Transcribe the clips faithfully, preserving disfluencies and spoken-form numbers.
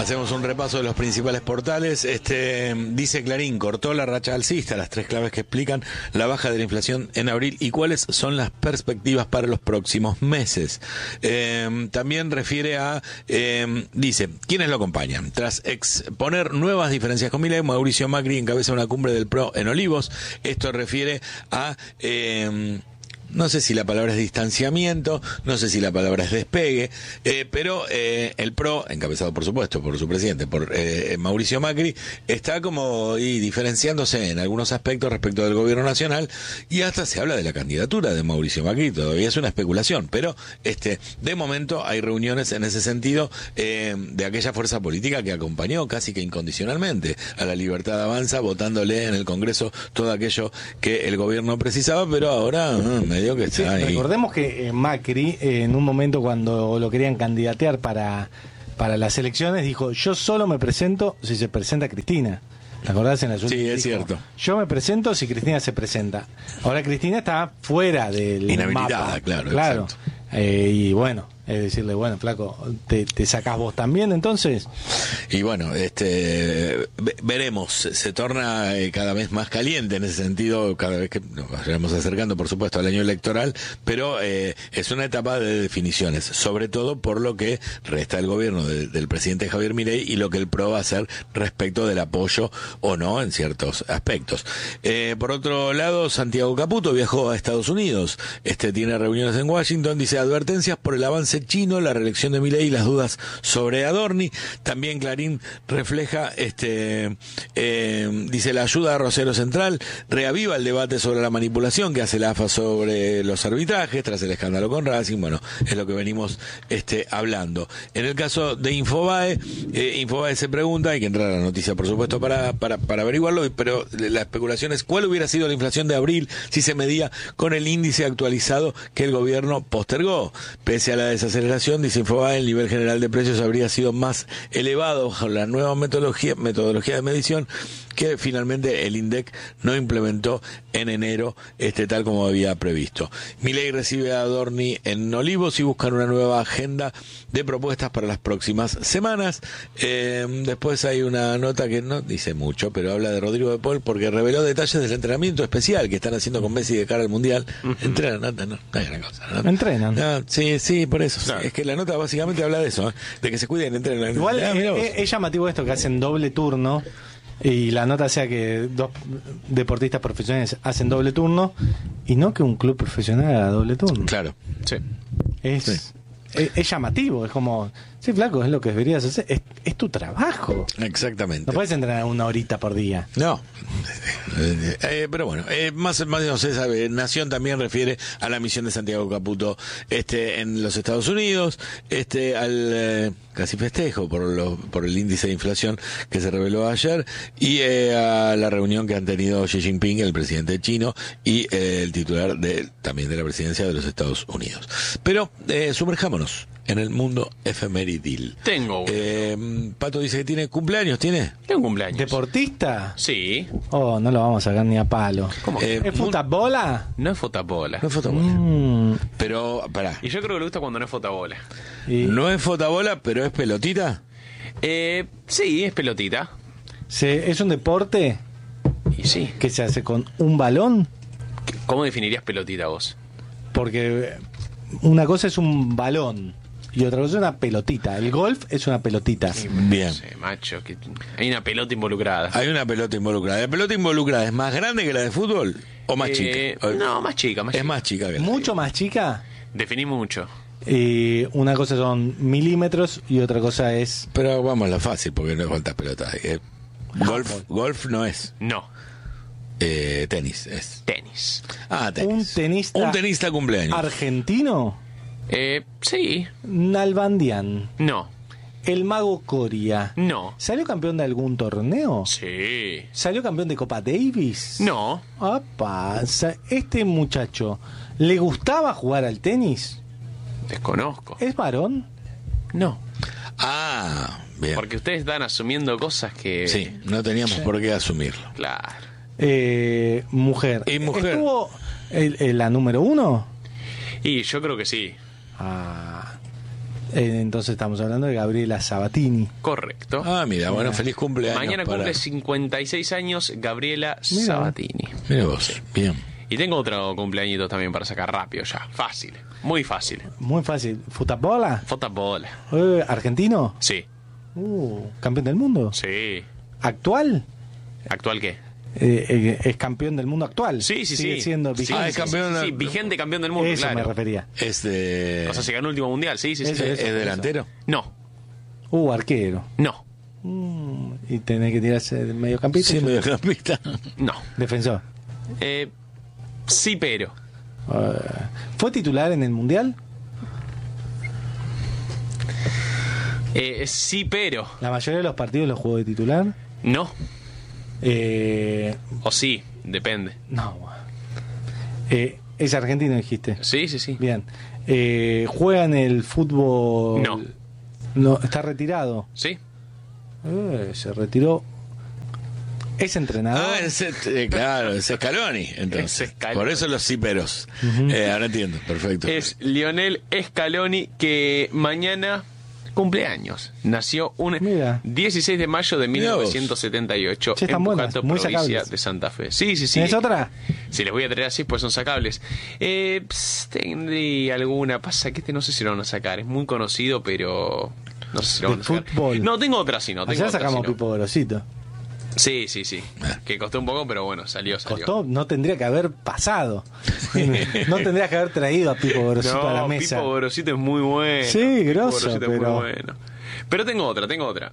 Hacemos un repaso de los principales portales. Este dice Clarín, cortó la racha alcista, las tres claves que explican la baja de la inflación en abril y cuáles son las perspectivas para los próximos meses. Eh, también refiere a, eh, dice, ¿quiénes lo acompañan? Tras exponer nuevas diferencias con Milei, Mauricio Macri encabeza una cumbre del P R O en Olivos. Esto refiere a... Eh, no sé si la palabra es distanciamiento, no sé si la palabra es despegue, eh, pero eh, el P R O, encabezado por supuesto por su presidente, por eh, Mauricio Macri, está como y diferenciándose en algunos aspectos respecto del gobierno nacional, y hasta se habla de la candidatura de Mauricio Macri. Todavía es una especulación, pero este de momento hay reuniones en ese sentido eh, de aquella fuerza política que acompañó casi que incondicionalmente a la Libertad Avanza, votándole en el Congreso todo aquello que el gobierno precisaba, pero ahora uh, me Que sí, recordemos que eh, Macri eh, en un momento cuando lo querían candidatear para, para las elecciones dijo, yo solo me presento si se presenta Cristina. ¿Te acordás en la Sí, es dijo, cierto. Yo me presento si Cristina se presenta. Ahora Cristina está fuera del inhabilitada, mapa. claro, claro. Eh, y bueno, es decirle, bueno, flaco, ¿te, te sacás vos también entonces? Y bueno, este veremos, se torna eh, cada vez más caliente en ese sentido, cada vez que nos vayamos acercando, por supuesto, al año electoral, pero eh, es una etapa de definiciones, sobre todo por lo que resta el gobierno de, del presidente Javier Milei y lo que el P R O va a hacer respecto del apoyo o no en ciertos aspectos. Eh, por otro lado, Santiago Caputo viajó a Estados Unidos, este tiene reuniones en Washington, dice advertencias por el avance chino, la reelección de Milei y las dudas sobre Adorni. También Clarín refleja, este eh, dice la ayuda a Rosero Central, reaviva el debate sobre la manipulación que hace la A F A sobre los arbitrajes tras el escándalo con Racing. Bueno, es lo que venimos este hablando. En el caso de Infobae, eh, Infobae se pregunta, hay que entrar a la noticia por supuesto para, para, para averiguarlo, pero la especulación es cuál hubiera sido la inflación de abril si se medía con el índice actualizado que el gobierno postergó. Pese a la desaceleración, dice Infobae, el nivel general de precios habría sido más elevado bajo la nueva metodología, metodología de medición que finalmente el INDEC no implementó en enero, este tal como había previsto. Milei recibe a Adorni en Olivos y buscan una nueva agenda de propuestas para las próximas semanas. Eh, después hay una nota que no dice mucho, pero habla de Rodrigo de Paul porque reveló detalles del entrenamiento especial que están haciendo con Messi de cara al Mundial. Uh-huh. Entrenan, no, no, no hay gran cosa, ¿no? Entrenan. No, sí, sí, por eso. Claro. Sí, es que la nota básicamente habla de eso, ¿eh? De que se cuiden, entrenan. Igual ah, es, es llamativo esto que hacen doble turno. Y la nota sea que dos deportistas profesionales hacen doble turno y no que un club profesional haga doble turno. Claro, sí. Es, sí. es, es llamativo, es como, sí, flaco, es lo que deberías hacer, es, es tu trabajo. Exactamente. No puedes entrenar una horita por día. No. Eh, pero bueno, eh, más más no se sabe. Nación también refiere a la misión de Santiago Caputo este en los Estados Unidos, este al eh, casi festejo por lo, por el índice de inflación que se reveló ayer y eh, a la reunión que han tenido Xi Jinping, el presidente chino, y eh, el titular de también de la presidencia de los Estados Unidos. Pero eh, sumerjámonos en el mundo efemeridil. Tengo uno. Eh, Pato dice que tiene cumpleaños, ¿tiene? Tengo un cumpleaños. ¿Deportista? Sí. Oh, no lo vamos a sacar ni a palo. ¿Cómo? Eh, ¿Es futabola? No es fotabola. No es fotabola. Mm. Pero, pará. Y yo creo que le gusta cuando no es fotabola. Y... ¿No es fotabola, pero es pelotita? Eh, sí, es pelotita. ¿Se, ¿Es un deporte? Y sí. ¿Que se hace con un balón? ¿Cómo definirías pelotita vos? Porque una cosa es un balón y otra cosa es una pelotita. El golf es una pelotita. Sí, bien. No sé, macho, que hay una pelota involucrada. Hay una pelota involucrada. ¿La pelota involucrada es más grande que la de fútbol o más eh, chica? No, más chica. Más es chica. más chica que la ¿Mucho más chica? Definí mucho. Y una cosa son milímetros y otra cosa es... Pero vamos a la fácil porque no es cuántas pelotas. Eh, golf, golf no es. No. Eh, tenis es. Tenis. Ah, tenis. Un tenista... Un tenista cumpleaños. ¿Argentino? Eh, sí. Nalbandian. No. El mago Coria. No. ¿Salió campeón de algún torneo? Sí. ¿Salió campeón de Copa Davis? No. Apa, este muchacho, ¿le gustaba jugar al tenis? Desconozco. ¿Es varón? No. Ah, bien. Porque ustedes están asumiendo cosas que... Sí, no teníamos por qué asumirlo. Claro. Eh, mujer. ¿Y mujer? ¿Estuvo el, el, la número uno? Y yo creo que sí. Ah, Eh, entonces estamos hablando de Gabriela Sabatini. Correcto. Ah, mira, bueno, feliz cumpleaños. Mañana para- cumple cincuenta y seis años Gabriela Mira. Sabatini. Mira vos, bien. Y tengo otro cumpleañito también para sacar rápido ya. Fácil. Muy fácil. Muy fácil. ¿Futabola? Fútbol. Eh, ¿Argentino? Sí. Uh, ¿campeón del mundo? Sí. ¿Actual? ¿Actual qué? Eh, eh, ¿Es campeón del mundo actual? Sí, sí, Sigue sí. siendo Sí, vigente. Ah, es sí, campeón sí, sí, del- vigente campeón del mundo, Eso me claro. refería. Es de... O sea, se ganó el último mundial, sí, sí, sí. Eso, sí. ¿Es eso. delantero? No, Uh, arquero. no, Mm, y tenés que tirarse del mediocampista. Sí, mediocampista. no. Defensor. Eh, sí, pero. Eh, ¿Fue titular en el mundial? Eh, sí, pero. La mayoría de los partidos los jugó de titular. No. Eh, O sí, depende. no. Eh, es argentino, dijiste. Sí, sí, sí. Bien. Eh, ¿Juega en el fútbol? No. No, ¿está retirado? Sí. Eh, se retiró. ¿Es entrenador? Ah, es, eh, claro, es Scaloni, entonces. Es Scaloni. Por eso los ciperos. Eh, ahora entiendo, perfecto. Es Lionel Scaloni que mañana cumple años. Nació un Mira. dieciséis de mayo de mil Mirá vos. novecientos setenta y ocho Che, en están buenas, Pujato, muy provincia sacables. de Santa Fe. Sí, sí, sí. ¿Tienes otra? Si les voy a traer así, pues son sacables. Eh, ps, tendría alguna. Pasa que este no sé si lo van a sacar. Es muy conocido, pero no sé si lo De van a sacar. fútbol. No, tengo otra, sí, no. Tengo Allá otra, sacamos sí, no. Pipo Gorosito. Sí, sí, sí. Que costó un poco, pero bueno, salió, salió. Costó, no tendría que haber pasado. No tendrías que haber traído a Pipo Gorosito No, a la mesa. Pipo Gorosito es muy bueno. Sí, Pipo grosso, Gorosito es pero- muy bueno. Pero tengo otra, tengo otra.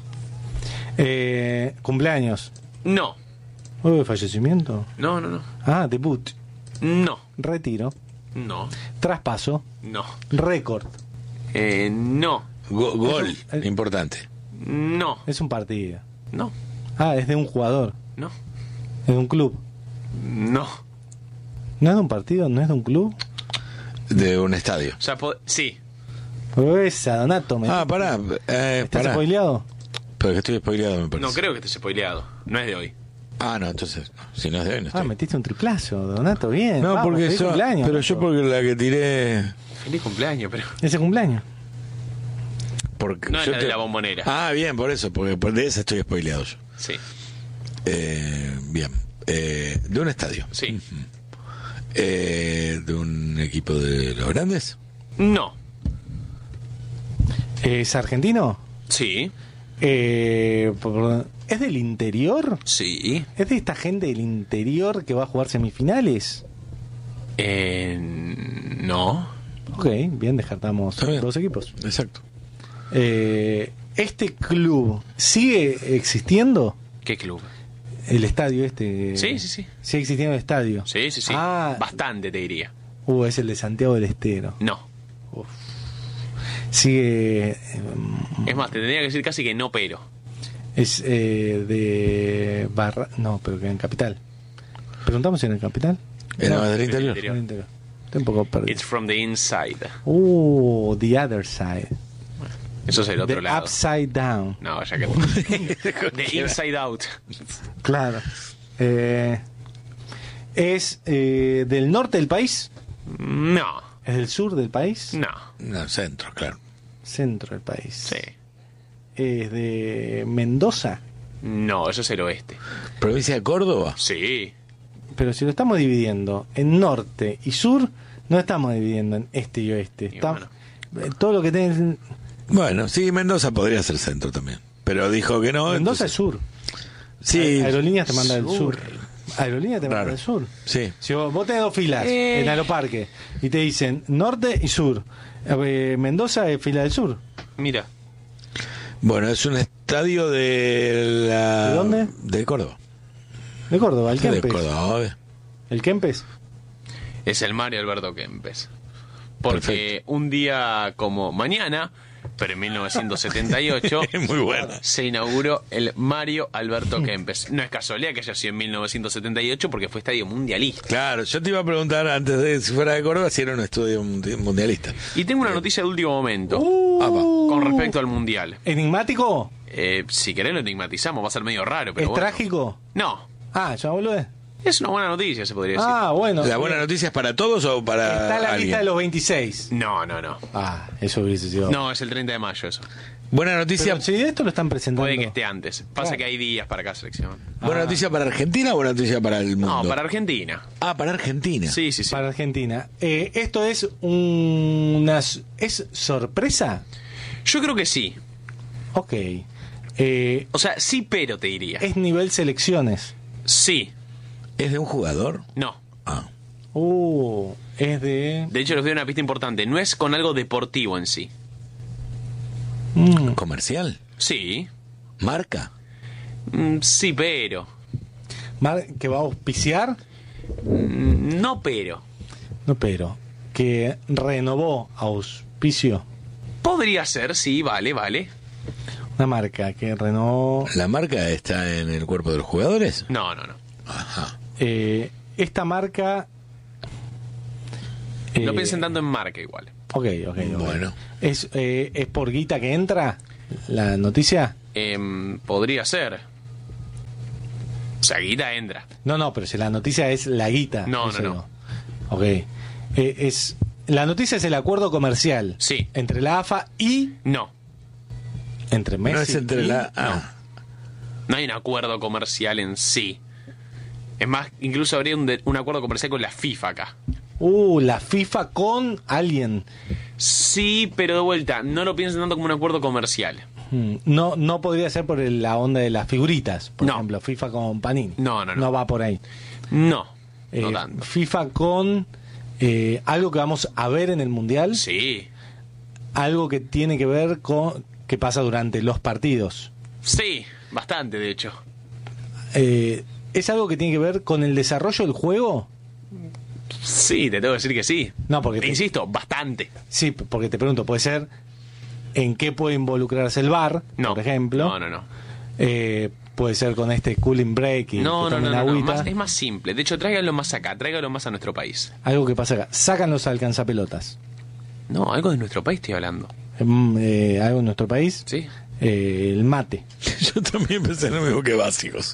Eh, cumpleaños. No, Uy, fallecimiento. no, no, no. Ah, debut. No, Retiro. no, Traspaso. no. Récord. Eh, no, Go- gol, eh, importante. no, Es un partido. no, Ah, es de un jugador. no, Es de un club. no. ¿No es de un partido? ¿No es de un club? De un estadio. O sea, po- sí. Esa, Donato. Me... Ah, pará. Eh, ¿Estás pará. spoileado? Pero que estoy spoileado, me parece. No creo que esté spoileado. No es de hoy. Ah, no, entonces, no. Si no es de hoy, no Ah, estoy. metiste un triplazo, Donato. Bien. No, Vamos, porque feliz yo, cumpleaños, pero yo Donato. porque la que tiré... Feliz cumpleaños, pero. Ese cumpleaños. Porque No es yo la de la bombonera. Ah, bien, por eso, porque por de esa estoy spoileado yo. Sí, Eh, bien. Eh, de un estadio. sí. Eh, de un equipo de los grandes. No. ¿Es argentino? Sí. Eh, por- ¿Es del interior? Sí. ¿Es de esta gente del interior que va a jugar semifinales? Eh, no. Ok, bien, descartamos Está bien. dos equipos. Exacto. Eh, ¿Este club sigue existiendo? ¿Qué club? El estadio este. Sí, sí, sí. Sigue existiendo el estadio. Sí, sí, sí. Ah, Bastante, te diría. uh, es el de Santiago del Estero. No. Sigue. eh, Es más, te tendría que decir casi que no, pero. Es eh, de Barra. No, pero que en Capital. ¿Preguntamos si en el Capital? ¿En No, la del interior? interior. en el interior. Estoy un poco perdido. It's from the inside. Uh, the other side. Eso es el otro The lado. upside down. No, ya que. The inside out. Claro. Eh, ¿Es eh, del norte del país? No. ¿Es del sur del país? No. No, centro, claro. Centro del país. Sí. ¿Es de Mendoza? No, eso es el oeste. ¿Provincia de Córdoba? Sí. Pero si lo estamos dividiendo en norte y sur, no estamos dividiendo en este y oeste. Y Estamos- eh, Todo lo que tenés. Bueno, sí, Mendoza podría ser centro también. Pero dijo que no. Mendoza entonces- es sur. Sí. Aerolíneas te manda del sur. sur. Aerolíneas te manda Raro. del sur. Sí. Si vos, vos tenés dos filas Eh. en Aeroparque y te dicen norte y sur, eh, Mendoza es fila del sur. Mira. Bueno, es un estadio de la... ¿De dónde? De Córdoba. De Córdoba, el De Kempes. Córdoba. ¿El Kempes? Es el Mario Alberto Kempes. Porque Perfecto. un día como mañana, pero en mil novecientos setenta y ocho, Muy bueno. se inauguró el Mario Alberto Kempes. No es casualidad que haya sido en mil novecientos setenta y ocho porque fue estadio mundialista. Claro, yo te iba a preguntar antes de si fuera de Córdoba si era un estudio mundi- mundialista. Y tengo una noticia de último momento Apa. con respecto al mundial. ¿Enigmático? Eh, si querés lo enigmatizamos, va a ser medio raro, pero ¿Es bueno. trágico? No. Ah, ya boludo. Es una buena noticia, se podría decir. Ah, bueno. ¿La buena noticia es para todos o para Está en la alguien? lista de los veintiséis. No, no, no. Ah, eso hubiese sido. No, es el treinta de mayo eso. Buena noticia, Pero si esto lo están presentando. Puede que esté antes. Pasa Claro. que hay días para cada selección. buena Ah. noticia para Argentina o buena noticia para el mundo. No, para Argentina. Ah, para Argentina. Sí, sí, sí. Para Argentina. Eh, ¿Esto es una. ¿Es sorpresa? Yo creo que sí. Ok. Eh, O sea, sí, pero te diría. ¿Es nivel selecciones? Sí. ¿Es de un jugador? No. Ah. Uh, es de. De hecho, les doy una pista importante. No es con algo deportivo en sí. Mm, ¿Comercial? Sí. ¿Marca? Mm, sí, pero. mar- ¿Que va a auspiciar? Mm, No, pero. No, pero. ¿Que renovó auspicio? Podría ser, sí, vale, vale. Una marca que renovó. ¿La marca está en el cuerpo de los jugadores? No, no, no. Ajá. Eh, esta marca. No eh, piensen tanto en marca igual. Ok, ok, ok. Bueno. ¿Es, eh, ¿Es por guita que entra la noticia? Em, podría ser. O sea, guita entra. No, no, pero si la noticia es la guita. No, eso no, no. digo. Ok. Eh, es, la noticia es el acuerdo comercial. Sí. Entre la A F A y No. entre Messi. No es entre y- la... Ah. No hay un acuerdo comercial en sí. Es más, incluso habría un, de- un acuerdo comercial con la FIFA acá. Uh, la FIFA con alguien. Sí, pero de vuelta, no lo piensen tanto como un acuerdo comercial. Hmm, No, no podría ser por el- la onda de las figuritas. Por No. ejemplo, FIFA con Panini. No, no, no. No va por ahí. No, Eh, no tanto. FIFA con eh, algo que vamos a ver en el Mundial. Sí, Algo que tiene que ver con qué pasa durante los partidos. sí, bastante de hecho. Eh, ¿Es algo que tiene que ver con el desarrollo del juego? Sí, te tengo que decir que sí. No, porque Te te- insisto, bastante. Sí, porque te pregunto, puede ser en qué puede involucrarse el V A R, No, por ejemplo. No, no, no. Eh, puede ser con este cooling break y No, que no, no, tomen no, no, agüita. más- es más simple. De hecho, tráigalo más acá, tráigalo más a nuestro país. Algo que pasa acá. Sacan los alcanzapelotas. No, algo de nuestro país estoy hablando. Mm, eh, algo en nuestro país. Sí. Eh, el mate. Yo también pensé en lo mismo que básicos.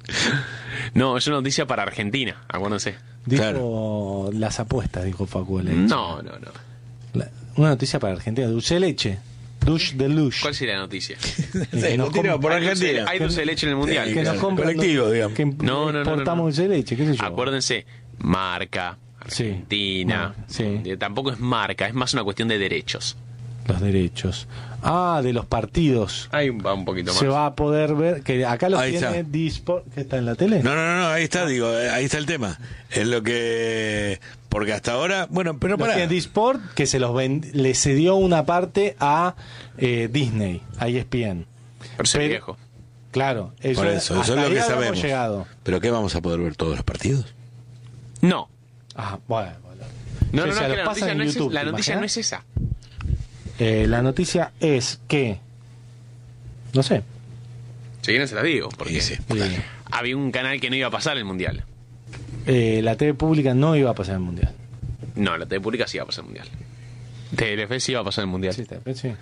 No, es una noticia para Argentina, acuérdense. Dijo Claro. las apuestas, dijo Facu Leche. No, no, no. La- una noticia para Argentina. Dulce de leche. Dush de lush. ¿Cuál sería la noticia? Sí, que nos lo tiró com- por Hay dulce- Argentina. Hay dulce de leche en el mundial. Sí, que nos claro. compran. Colectivo, digamos. Que No, no, no, no, importamos no. dulce de leche, qué sé yo. Acuérdense, marca, Sí. Argentina. Ah, sí. Eh, Tampoco es marca, es más una cuestión de derechos. Los derechos. Ah, de los partidos. Ahí va un poquito más. Se va a poder ver. Que acá lo Ahí tiene está. Disport. ¿Qué está en la tele? No, no, no, no, ahí está, digo, eh, ahí está el tema. Es lo que... Porque hasta ahora... Bueno, pero Lo para... tiene Disport, que se los ven- le cedió una parte a eh, Disney, a E S P N. Pero es Pero- viejo. Claro, eso, Por eso, hasta eso es lo ahí que habíamos sabemos. llegado. ¿Pero qué vamos a poder ver todos los partidos? No. Ah, bueno, bueno. No, O no, sea, no, lo que la pasan noticia, en no es, YouTube, la ¿te noticia no imaginas? es esa. Eh, la noticia es que. No sé. Si quieren se las digo, porque Sí, sí. eh, había un canal que no iba a pasar el mundial. eh, la T V pública no iba a pasar el mundial. No, la T V pública sí iba a pasar el mundial. Telefe sí iba a pasar el mundial. Sí, T V, sí.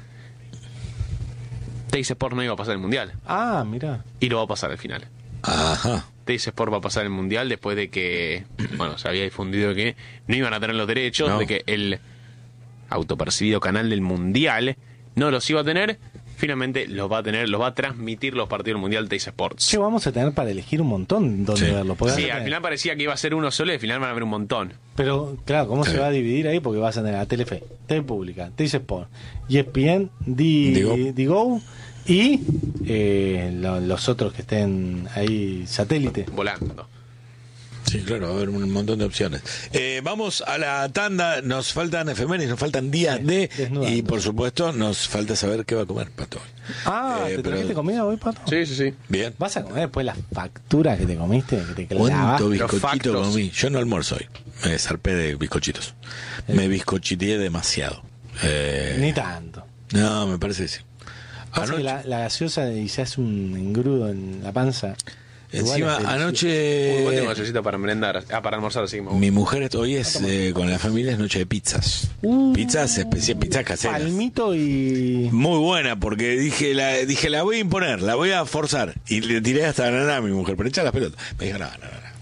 Teis Sport no iba a pasar el mundial. Ah, mira. Y lo va a pasar al final. Ajá. Teis Sport va a pasar el mundial después de que, bueno, se había difundido que no iban a tener los derechos, No. de que el autopercibido canal del mundial no los iba a tener. Finalmente los va a tener, los va a transmitir los partidos del mundial Teis Sports. Che, vamos a tener para elegir un montón donde Sí. verlo. porque Sí, vas a al tener- final parecía que iba a ser uno solo y al final van a haber un montón. Pero, claro, ¿cómo Sí. se va a dividir ahí? Porque vas a tener a Telefe, T V Pública, T V Sport, E S P N, Digo. D- Digo y eh, lo- los otros que estén ahí satélite. Volando. Sí, claro, va a haber un montón de opciones. Eh, vamos a la tanda, nos faltan efemérides, nos faltan días Sí, de... desnudando. Y por supuesto nos falta saber qué va a comer Pato. Ah, Eh, ¿te pero- trajiste comida hoy, Pato? Sí, sí, sí. Bien. ¿Vas a comer después las facturas que te comiste? Que te clavas? ¿Cuánto Los bizcochito factos. comí? Yo no almuerzo hoy. Me zarpé de bizcochitos. Me bizcochiteé demasiado. Eh, Ni tanto. no, me parece que sí. Pasa que Anoche- la, la gaseosa y se hace un engrudo en la panza. Igual Encima, es delicioso. anoche... Igual tengo necesito para merendar, ah, para almorzar así como. Mi mujer hoy es eh, con la familia, es noche de pizzas. Uh, pizzas especiales, pizzas caseras. Palmito y... Muy buena, porque dije la, dije, la voy a imponer, la voy a forzar. Y le tiré hasta la nana a mi mujer, pero echa las pelotas. Me dijo, no, no, no. no.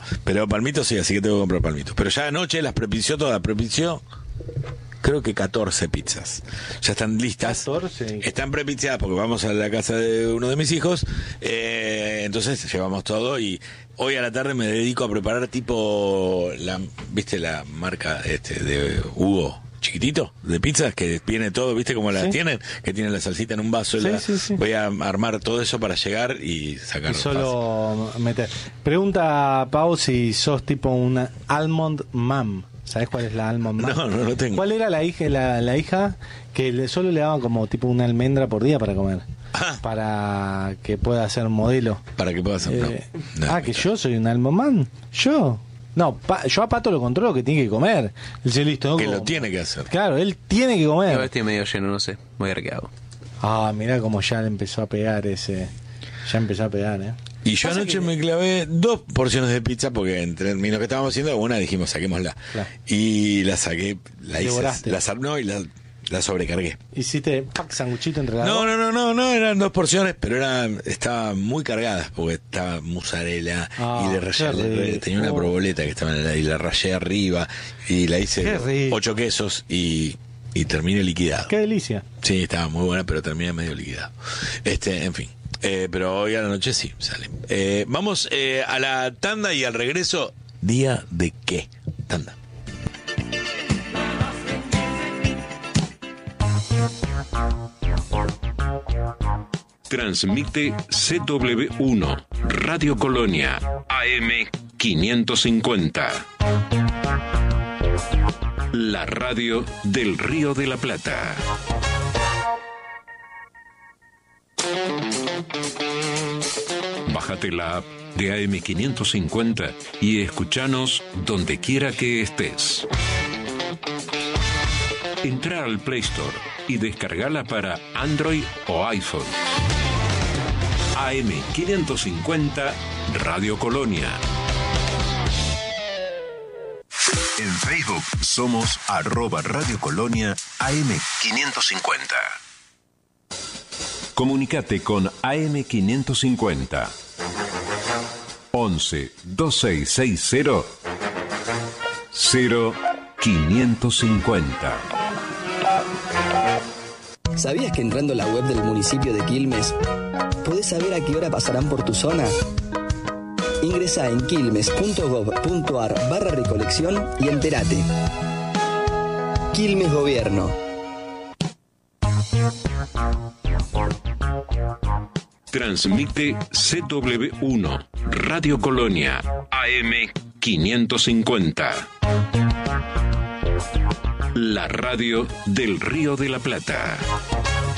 Pero palmitos sí, así que tengo que comprar palmitos. Pero ya anoche las prepició todas, prepició creo que catorce pizzas. Ya están listas. catorce. Están prepizzadas porque vamos a la casa de uno de mis hijos. Eh, entonces llevamos todo y hoy a la tarde me dedico a preparar tipo, la, ¿viste la marca este de Hugo? Chiquitito, de pizzas, que viene todo, ¿viste cómo las ¿Sí? tienen? Que tienen la salsita en un vaso. Sí, la, sí, sí. Voy a armar todo eso para llegar y sacar. Y solo meter. Pregunta Pau si sos tipo una almond mom. ¿Sabés cuál es la almond mom? No, no lo tengo. ¿Cuál era la hija, la, la hija que le, solo le daban como tipo una almendra por día para comer? Ah. Para que pueda ser modelo. Para que puedas hacer. Eh, no, no, ah, que yo soy un almond mom. Yo. No, pa, yo a Pato lo controlo que tiene que comer. Él dice, listo, ¿no? que Como- lo tiene que hacer. Claro, él tiene que Yo comer. estoy medio lleno, no sé. Voy a ver qué hago. Ah, mirá cómo ya le empezó a pegar ese. Ya empezó a pegar, ¿eh? Y yo Pasa anoche que- me clavé dos porciones de pizza porque entre lo que estábamos haciendo, una dijimos, saquémosla. Claro. Y la saqué, la hice, Devoraste. la sal- no, y la, la sobrecargué. Hiciste pack sanguchito entre las No, dos. no, no, no, no, eran dos porciones, pero eran, estaban muy cargadas porque estaba mozzarella Ah, y le rayé, qué le- rico. tenía una proboleta que estaba en la, y la rayé arriba y la Qué hice rico. ocho quesos y, y terminé liquidado. Qué delicia. Sí, estaba muy buena, pero terminé medio liquidado. Este, en fin. Eh, pero hoy a la noche sí, sale. Eh, vamos eh, a la tanda y al regreso, ¿día de qué? Tanda. Transmite C W uno, Radio Colonia, A M quinientos cincuenta. La radio del Río de la Plata. Bájate la app de A M quinientos cincuenta y escuchanos donde quiera que estés. Entra al Play Store y descargala para Android o iPhone. A M quinientos cincuenta Radio Colonia. En Facebook somos arroba Radio Colonia A M quinientos cincuenta. Comunicate con A M quinientos cincuenta. once veintiséis sesenta cero quinientos cincuenta. ¿Sabías que entrando a la web del municipio de Quilmes podés saber a qué hora pasarán por tu zona? Ingresá en quilmes.gov.ar barra recolección y entérate. Quilmes Gobierno. Transmite C W uno, Radio Colonia, A M quinientos cincuenta. La radio del Río de la Plata.